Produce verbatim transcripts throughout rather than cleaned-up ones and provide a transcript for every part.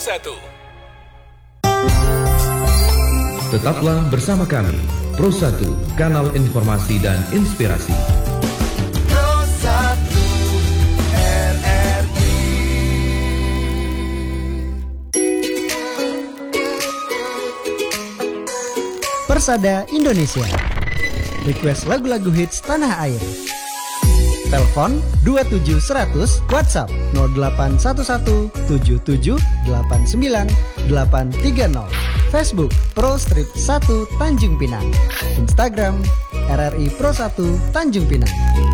satu. Tetaplah bersama kami, Pro satu, kanal informasi dan inspirasi. Pro satu R R I. Persada Indonesia. Request lagu-lagu hits tanah air. Telepon dua tujuh seratus, WhatsApp nol delapan satu satu tujuh tujuh delapan sembilan delapan tiga nol. Facebook Pro Strip satu Tanjung Pinang. Instagram R R I Pro satu Tanjung Pinang.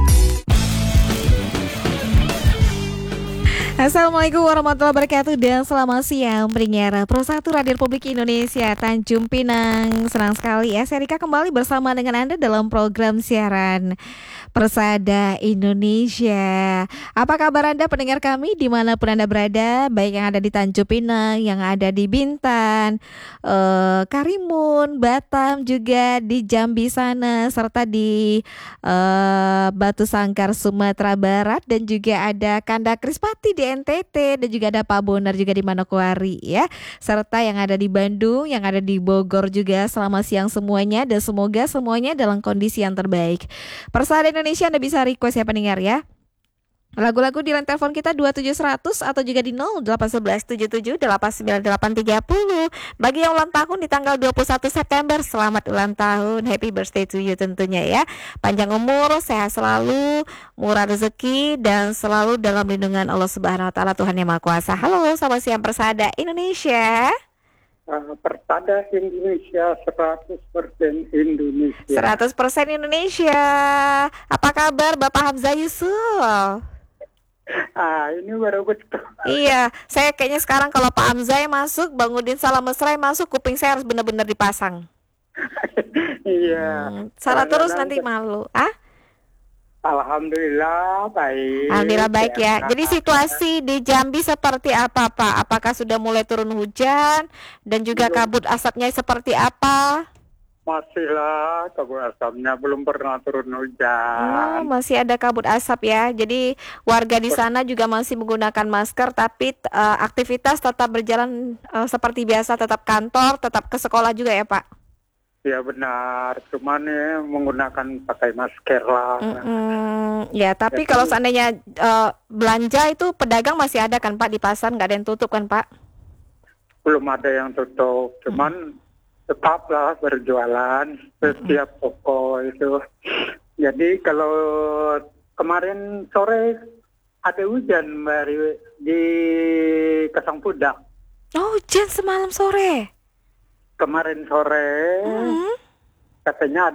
Assalamualaikum warahmatullahi wabarakatuh dan selamat siang pendengar Pro satu Radio Republik Indonesia Tanjung Pinang. Senang sekali ya saya Rika kembali bersama dengan Anda dalam program siaran Persada Indonesia. Apa kabar Anda pendengar kami dimanapun Anda berada, baik yang ada di Tanjung Pinang, yang ada di Bintan, eh, Karimun, Batam, juga di Jambi sana, serta di eh, Batu Sangkar Sumatera Barat, dan juga ada Kanda Krispati di N T T, dan juga ada Pak Bonar juga di Manokwari ya, serta yang ada di Bandung, yang ada di Bogor juga. Selamat siang semuanya dan semoga semuanya dalam kondisi yang terbaik. Persada Indonesia Anda bisa request ya pendengar ya. Lagu-lagu di line telepon kita dua tujuh seratus atau juga di nol delapan satu satu tujuh tujuh delapan sembilan delapan tiga nol. Bagi yang ulang tahun di tanggal dua puluh satu September, selamat ulang tahun, happy birthday to you tentunya ya. Panjang umur, sehat selalu, murah rezeki, dan selalu dalam lindungan Allah Subhanahu wa taala, Tuhan Yang Maha Kuasa. Halo, selamat siang Persada Indonesia. Uh, Persada Indonesia seratus persen Indonesia. seratus persen Indonesia. Apa kabar Bapak Hamzah Yusuf? Ah, ini baru betul. Iya, saya kayaknya sekarang kalau Pak Hamzah masuk, Bang Udin Salam Mesra masuk, kuping saya harus benar-benar dipasang. Iya. Hmm, salah terus nanti malu. Ah? Alhamdulillah baik. Alhamdulillah baik ya. Jadi situasi di Jambi seperti apa Pak? Apakah sudah mulai turun hujan dan juga kabut asapnya seperti apa? Masih lah, kabut asapnya belum pernah turun Oh, hujan. masih ada kabut asap ya. Jadi warga di sana juga masih menggunakan masker, tapi uh, aktivitas tetap berjalan uh, seperti biasa, tetap kantor, tetap ke sekolah juga ya Pak? Ya benar, cuman ya menggunakan pakai masker lah. Mm-mm. Ya, tapi Ya, kalau kan. seandainya uh, belanja itu pedagang masih ada kan Pak di pasar, nggak ada yang tutup kan Pak? Belum ada yang tutup, cuman tetaplah berjualan setiap toko itu. Jadi kalau kemarin sore ada hujan Mbak Riwi, di Kasang Pudak. Oh, hujan semalam sore. Kemarin sore Mm-hmm. katanya